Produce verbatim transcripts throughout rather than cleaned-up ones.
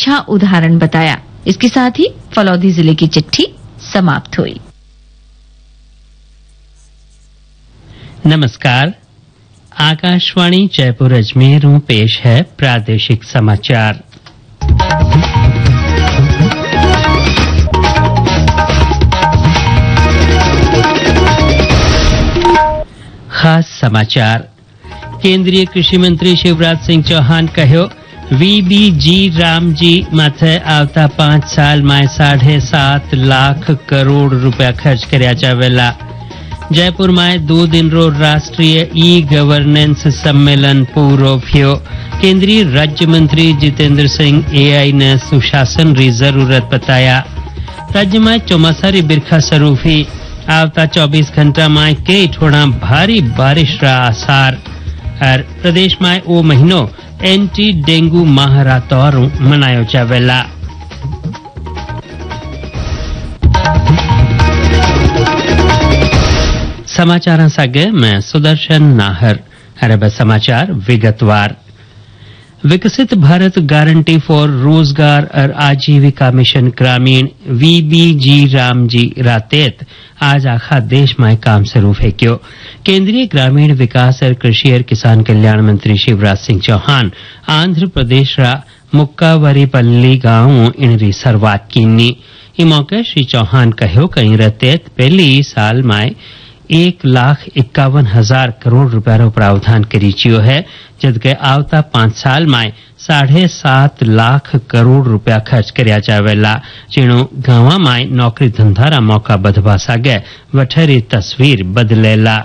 अच्छा उदाहरण बताया। इसके साथ ही फलौदी जिले की चिट्ठी समाप्त हुई। नमस्कार, आकाशवाणी जयपुर अजमेर में पेश है प्रादेशिक समाचार। खास समाचार। केंद्रीय कृषि मंत्री शिवराज सिंह चौहान कहो, वीबीजी रामजी माथे आवता पांच साल में साढ़े सात लाख करोड़ रुपया खर्च करया जावेला। जयपुर में दो दिन रो राष्ट्रीय ई गवर्नेंस सम्मेलन पूरो थियो। केंद्रीय राज्य मंत्री जितेंद्र सिंह एआई ने सुशासन री जरूरत बताया। राज्य में चौमासारी बिरखा सरूफी आवता चौबीस घंटा में कई ठोड़ा भारी बारिश रा आसार। और प्रदेश में ओ महीनो एंटी डेंगू माह रा तौर मनायो जावेला। समाचार सागे मैं सुदर्शन नाहर। अरब समाचार विगतवार। विकसित भारत गारंटी फॉर रोजगार और आजीविका मिशन ग्रामीण वीबीजी रामजी रातेत आज आखा देश में काम शुरू फेंक्यो। केंद्रीय ग्रामीण विकास और कृषि और किसान कल्याण मंत्री शिवराज सिंह चौहान आंध्र प्रदेश रा मुक्कावरीपल्ली गांव इनरी शुरुआत कीनी। ई मौके श्री चौहान कहो कहीं रतेत पहली साल में एक लाख इक्यावन हजार करोड़ रुपया रो प्रावधान करी चियो है, जबकि आवता पांच साल में साढ़े सात लाख करोड़ रुपया खर्च करया जावेला। जिणो गांवा में नौकरी धंधा रा मौका बधवा सागे वठरी तस्वीर बदलेला।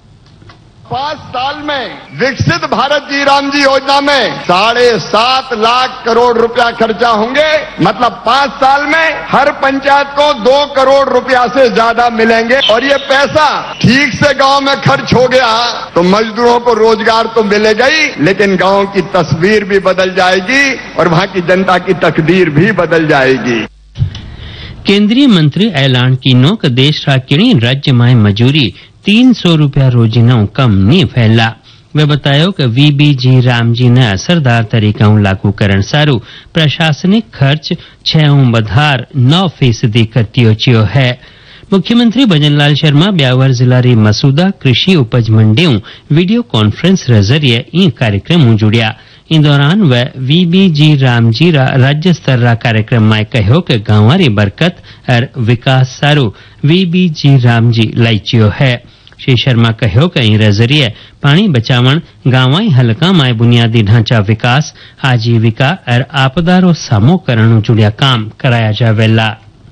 पांच साल में विकसित भारत जी राम जी योजना में साढ़े सात लाख करोड़ रुपया खर्चा होंगे। मतलब पांच साल में हर पंचायत को दो करोड़ रुपया से ज्यादा मिलेंगे। और ये पैसा ठीक से गांव में खर्च हो गया तो मजदूरों को रोजगार तो मिलेगा ही, लेकिन गांव की तस्वीर भी बदल जाएगी और वहां की जनता की तकदीर भी बदल जाएगी। केंद्रीय मंत्री ऐलान कीनो कि देश रा किणी राज्य में मजूरी तीन सौ रुपया रोजीना कम नहीं फैला। वे बतायो कि वीबीजी रामजी ने असरदार तरीका लागू करण सारू प्रशासनिक खर्च छह बधार नौ फीसदी कतियो चियो है। मुख्यमंत्री भजनलाल शर्मा ब्यावर जिला री मसूदा कृषि उपज मंडियों वीडियो कॉन्फ्रेंस रे जरिए ई कार्यक्रम जुड़िया। इन दौरान वह वीबीजी रामजी रा राज्य स्तर रा कार्यक्रम में कहो कि गांवारी बरकत और विकास सारू वीबीजी रामजी लाइचियो है। श्री शर्मा कहो कि इन जरिए पानी बचावन, गांवाई हलका में बुनियादी ढांचा विकास, आजीविका और आपदारो सामो करण जुड़िया काम कराया जावेला।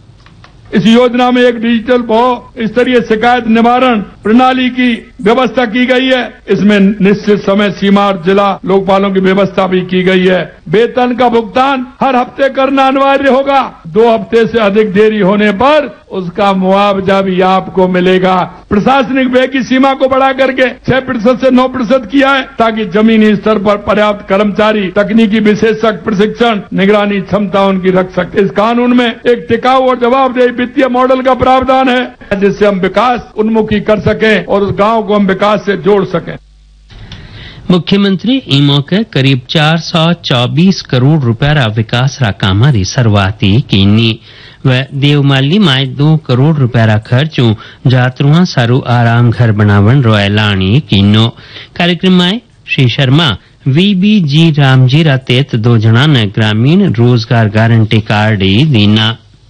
इस योजना में एक डिजिटल बहु स्तरीय शिकायत निवारण प्रणाली की व्यवस्था की गई है। इसमें निश्चित समय सीमा और जिला लोकपालों की व्यवस्था भी की गई है। वेतन का भुगतान हर हफ्ते करना अनिवार्य होगा। दो हफ्ते से अधिक देरी होने पर उसका मुआवजा भी आपको मिलेगा। प्रशासनिक व्यय की सीमा को बढ़ा करके छह प्रतिशत से नौ प्रतिशत किया है, ताकि जमीनी स्तर पर पर्याप्त कर्मचारी तकनीकी विशेषज्ञ प्रशिक्षण निगरानी क्षमता उनकी रख सके। इस कानून में एक टिकाऊ और जवाबदेही वित्तीय मॉडल का प्रावधान है, जिससे हम विकास उन्मुखी कर सकें और उस गांव को हम विकास से जोड़ सकें। मुख्यमंत्री ई मौके करीब चार सौ चौबीस करोड़ रुपया रा विकास रा कामारी शुरुआती कीनी। वह देवमाली में दो करोड़ रुपया रा खर्चू जातरुआ सारू आराम घर बनावन रो ऐलानी कीनो। कार्यक्रम में श्री शर्मा वीबीजी रामजी रा तेत दो जना ने ग्रामीण रोजगार गारंटी कार्ड दीना।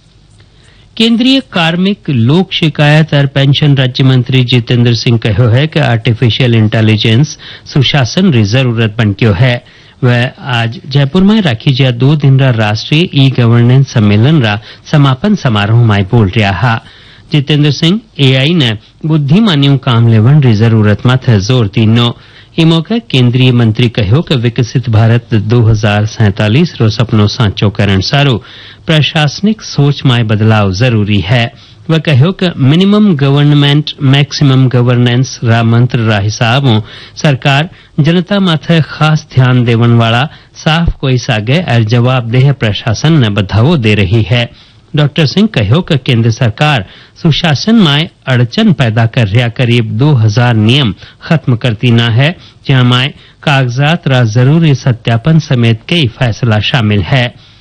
केंद्रीय कार्मिक लोक शिकायत और पेंशन राज्य मंत्री जितेंद्र सिंह कहो है कि आर्टिफिशियल इंटेलिजेंस सुशासन री जरूरत बनक्यो है। वह आज जयपुर में राखी जा दो दिन रा राष्ट्रीय ई गवर्नेंस सम्मेलन रा समापन समारोह में बोल रहा हा। जितेंद्र सिंह एआई ने बुद्धिमानियों काम लेवन री जरूरत माथे जोर दीनो। ई मौके केंद्रीय मंत्री कहो कि विकसित भारत दो हजार सैतालीस रो सपनो सांचो करण सारू प्रशासनिक सोच में बदलाव जरूरी है। वह कहो कि मिनिमम गवर्नमेंट मैक्सिमम गवर्नेंस रा मंत्र रा हिसाबों सरकार जनता माथे खास ध्यान देवन वाला साफ कोई सागे और जवाबदेह प्रशासन ने बधावो दे रही है। डॉक्टर सिंह कहो कि केंद्र सरकार सुशासन में अड़चन पैदा कर रहा करीब दो हजार नियम खत्म करती ना है, जहां में कागजात रा जरूरी सत्यापन समेत कई फैसला शामिल है।